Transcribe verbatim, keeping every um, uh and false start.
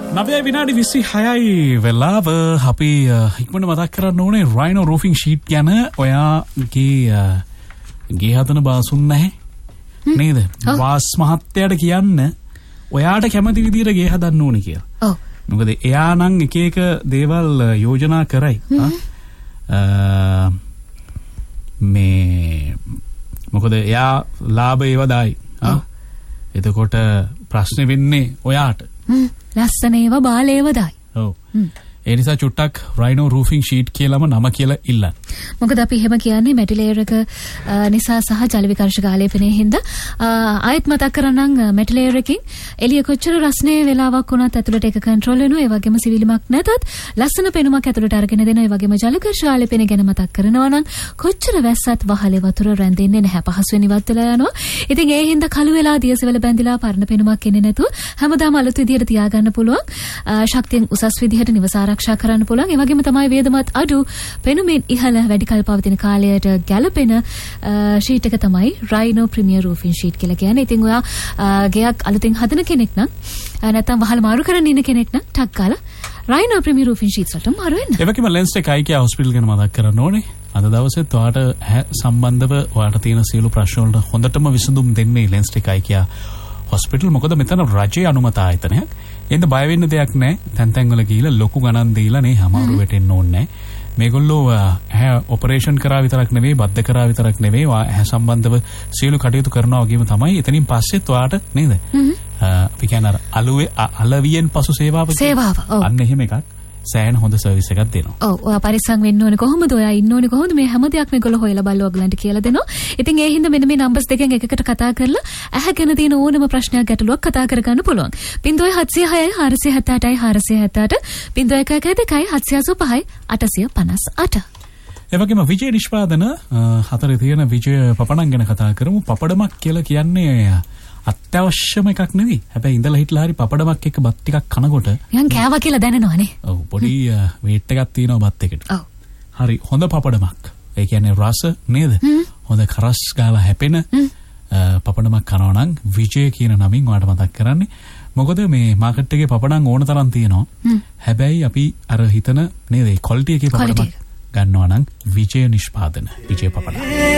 නවය විනාඩි විසිහයයි වෙලාව අපි ඉක්මනට මතක් කරන්න ඕනේ රයිනෝ රූෆින් ෂීට් ගැන. ඔයාගේ ගේ හදන බාසුන් නැහැ නේද? වාස් මහත්තයාට කියන්න ඔයාට කැමති විදිහට ගේ හදන්න ඕනේ කියලා. ඔව්. මොකද එයා නම් එක එක දේවල් යෝජනා කරයි. මේ මොකද එයා ලාභ ඒවදායි. එතකොට ප්‍රශ්නේ වෙන්නේ ඔයාට. ලස්සන ඒවා බාලේව දායි. ඔව්. ඒ නිසා චුට්ටක් රයිනෝ රූෆින් ෂීට් කියලාම නම කියලා ඉල්ලන්න. මොකද අපි එහෙම කියන්නේ මැටි ලේයර් එක නිසා සහ ජල විකර්ෂක ආලේපනයේ හින්දා ආයෙත් මතක් කරනනම් මැටි ලේයර් එකකින් එළිය කොච්චර රස්නේ වෙලාවක් වුණත් ඇතුළට ඒක කන්ට්‍රෝල් වෙනවා. ඒ වගේම සිවිලිමක් නැතත් ලස්සන පෙනුමක් ඇතුළට අරගෙන දෙනවා. ඒ වගේම ජල විකර්ෂක ආලේපනය ගැන මතක් කරනවා නම් කොච්චර වැස්සත් වහලේ වතුර රැඳෙන්නේ නැහැ. පහසුවෙන් ඉවත් වෙලා යනවා. ඉතින් ඒ හින්දා කළු වෙලා දියසෙවල බැඳිලා පරණ පෙනුමක් එන්නේ නැතුව හැමදාම අලුත් විදියට තියාගන්න පුළුවන්. ශක්තියෙන් උසස් විදියට නිවස ආරක්ෂා කරන්න පුළුවන්. ඒ වගේම තමයි වේදමත් අඩු පෙනුමෙන් ඉහළ වැඩි කල් පවතින කාලයට ගැලපෙන ෂීට් එක තමයි රයිනෝ ප්‍රීමියර් රූෆින් ෂීට් කියලා කියන්නේ. ඉතින් ඔයා ගෙයක් අලුතෙන් හදන කෙනෙක් නම් නැත්නම් වහල මාරු කරන්න ඉන්න කෙනෙක් නම් ටක් ගාලා රයිනෝ ප්‍රීමියර් රූෆින් ෂීට්ස් වලට මාරු වෙන්න. ඒ වගේම ලෙන්ස් ටෙක් අයිකියා හොස්පිටල් ගැන මතක් කරන්න ඕනේ. අද දවසේත් ඔයාට සම්බන්ධව ඔයාට තියෙන සියලු ප්‍රශ්න වලට හොඳටම විසඳුම් දෙන්නේ ලෙන්ස් ටෙක් අයිකියා හොස්පිටල්. මොකද මෙතන රජයේ අනුමත ආයතනයක්. එන්න බය වෙන්න දෙයක් නැහැ. තැන් තැන් වල ගිහිල්ලා ලොකු ගණන් දීලා නේ හමාරු වෙටෙන්න ඕනේ නැහැ. මේගොල්ලෝ ඇහැ ඔපරේෂන් කරා විතරක් නෙවෙයි, බද්ධ කරා විතරක් නෙවෙයි, ඇහැ සම්බන්ධව සියලු කටයුතු කරනවා වගේම තමයි එතනින් පස්සෙත් ඔයාට නේද? අපි කියන්නේ අලුවේ අලවියෙන් පසු සේවාව. සේවාව. ඔව්. අන්න එහෙම එකක්. සෑහෙන හොඳ සර්විස් එකක් දෙනවා. ඔව්. ඔයා පරිස්සම් වෙන්න ඕනේ කොහොමද? ඔයා ඉන්න ඕනේ කොහොමද? මේ හැම දෙයක් මේගොල්ලෝ හොයලා බලලා ඔයගලන්ට කියලා දෙනවා. ඉතින් ඒ හින්දා මෙන්න මේ නම්බර්ස් දෙකෙන් එකකට කතා කරලා ඇහැ ගැන තියෙන ඕනම ප්‍රශ්නයක් ගැටලුවක් කතා කරගන්න පුළුවන්. ज़ीरो सात छह छह चार सात आठ चार सात आठ ज़ीरो एक एक दो सात छह पाँच आठ पाँच आठ. ඒ වගේම විජය නිෂ්පාදන හතරේ තියෙන විජය පපඩම් ගැන කතා කරමු. පපඩමක් කියලා කියන්නේ අත්‍යවශ්‍යම එකක් නෙවෙයි. හැබැයි ඉඳලා හිටලා හරි පපඩමක් එක්ක බත් ටිකක් කනකොට නිකන් කෑවා කියලා දැනෙනවනේ. ඔව් පොඩි වේට් එකක් තියෙනවා බත් එකට. ඔව්. හරි හොඳ පපඩමක්. ඒ කියන්නේ රස නේද? හොඳ කරස් ගාලා හැපෙන පපඩමක් කනවා නම් විජය කියන නමින් ඔයාලට මතක් කරන්නේ. මොකද මේ මාකට් එකේ පපඩම් ඕන තරම් තියෙනවා. හැබැයි අපි අර හිතන නේද ක්වොලිටි එකේ පපඩමක් ගන්නවා නම් විජය නිෂ්පාදන විජය පපඩම්.